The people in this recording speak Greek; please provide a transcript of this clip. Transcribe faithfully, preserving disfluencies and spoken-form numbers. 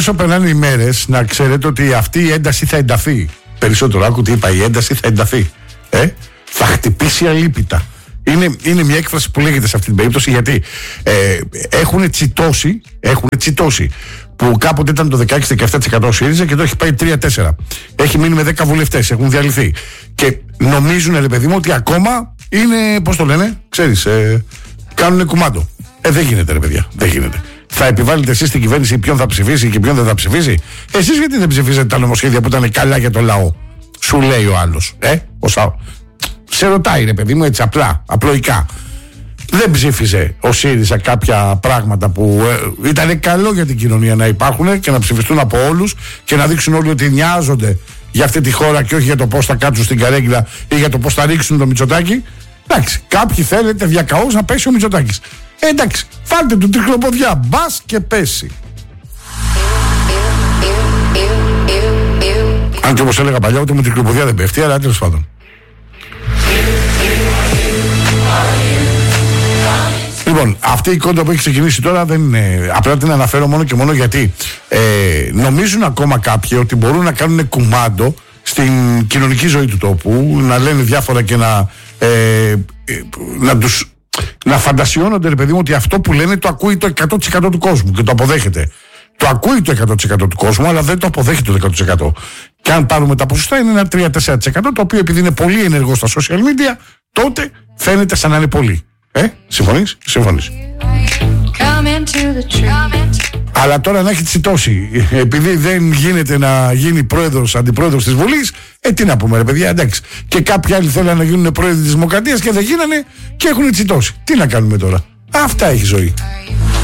όσο περνάνε οι μέρες, να ξέρετε ότι αυτή η ένταση θα ενταθεί. Περισσότερο, άκου τι είπα, η ένταση θα ενταθεί. Ε? Θα χτυπήσει αλίπητα. Είναι, είναι μια έκφραση που λέγεται σε αυτή την περίπτωση, γιατί ε, έχουν τσιτώσει, έχουν τσιτώσει. Που κάποτε ήταν το δεκαέξι με δεκαεπτά τοις εκατό ο ΣΥΡΙΖΑ και τώρα έχει πάει τρία τέσσερα. Έχει μείνει με δέκα βουλευτές, έχουν διαλυθεί. Και νομίζουν, ρε παιδί μου, ότι ακόμα είναι, πώς το λένε, ξέρεις, ε, κάνουν κουμάντο. Ε, δεν γίνεται, ρε παιδιά, δεν γίνεται. Θα επιβάλλετε εσείς στην κυβέρνηση ποιον θα ψηφίσει και ποιον δεν θα ψηφίσει. Εσείς γιατί δεν ψηφίσατε τα νομοσχέδια που ήταν καλά για το λαό? Σου λέει ο άλλος. Ε, όσα... Σε ρωτάει, ρε παιδί μου, έτσι απλά, απλοϊκά. Δεν ψήφισε ο ΣΥΡΙΖΑ κάποια πράγματα που ε, ήταν καλό για την κοινωνία να υπάρχουν και να ψηφιστούν από όλους και να δείξουν όλοι ότι νοιάζονται για αυτή τη χώρα και όχι για το πώς θα κάτσουν στην καρέγγυλα ή για το πώς θα ρίξουν το Μητσοτάκη. Εντάξει, κάποιοι θέλετε διακαώς να πέσει ο Μητσοτάκης. Ε, εντάξει, φάτε του τρικλοποδιά, μπας και πέσει. Αν και όπως έλεγα παλιά, ούτε με τρικλοποδιά δεν πέφτει, αλλά τέλος πάντων. Λοιπόν, αυτή η κόντα που έχει ξεκινήσει τώρα δεν είναι. Απλά την αναφέρω μόνο και μόνο γιατί ε, νομίζουν ακόμα κάποιοι ότι μπορούν να κάνουν κουμάντο στην κοινωνική ζωή του τόπου, να λένε διάφορα και να, ε, ε, να τους να φαντασιώνονται, ρε παιδί μου, ότι αυτό που λένε το ακούει το εκατό τοις εκατό του κόσμου και το αποδέχεται. Το ακούει το εκατό τοις εκατό του κόσμου, αλλά δεν το αποδέχεται το δέκα τοις εκατό. Και αν πάρουμε τα ποσοστά, είναι ένα τρία με τέσσερα τοις εκατό, το οποίο επειδή είναι πολύ ενεργό στα social media, τότε φαίνεται σαν να είναι πολύ. Ε, συμφωνείς, συμφωνείς. Αλλά τώρα να έχει τσιτώσει, επειδή δεν γίνεται να γίνει πρόεδρος, αντιπρόεδρος της Βουλής, ε, τι να πούμε, ρε παιδιά, εντάξει. Και κάποιοι άλλοι θέλουν να γίνουν πρόεδροι της Δημοκρατίας και δεν γίνανε και έχουν τσιτώσει. Τι να κάνουμε τώρα? Αυτά έχει ζωή.